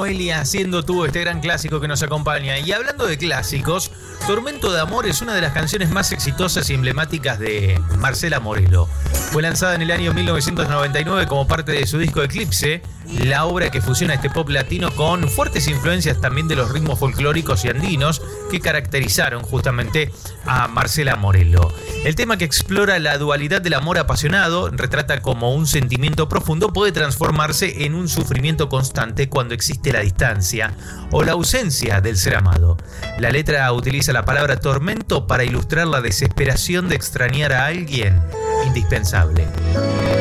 Noelia, siendo tú este gran clásico que nos acompaña. Y hablando de clásicos, Tormento de Amor es una de las canciones más exitosas y emblemáticas de Marcela Morelo. Fue lanzada en el año 1999 como parte de su disco Eclipse, la obra que fusiona este pop latino con fuertes influencias también de los ritmos folclóricos y andinos que caracterizaron justamente a Marcela Morelo. El tema, que explora la dualidad del amor apasionado, retrata cómo un sentimiento profundo puede transformarse en un sufrimiento constante cuando existe la distancia o la ausencia del ser amado. La letra utiliza la palabra tormento para ilustrar la desesperación de extrañar a alguien indispensable.